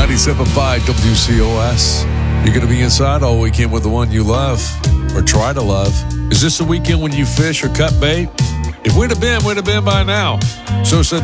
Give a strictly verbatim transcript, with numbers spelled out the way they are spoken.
ninety-seven point five W C O S. You're going to be inside all weekend with the one you love, or try to love. Is this the weekend when you fish or cut bait? If we'd have been, we'd have been by now. So said